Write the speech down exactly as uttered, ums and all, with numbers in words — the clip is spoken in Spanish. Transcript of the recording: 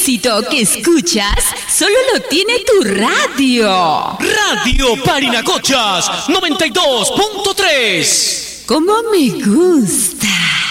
éxito que escuchas solo lo tiene tu radio. Radio Parinacochas noventa y dos punto tres. Como me gusta.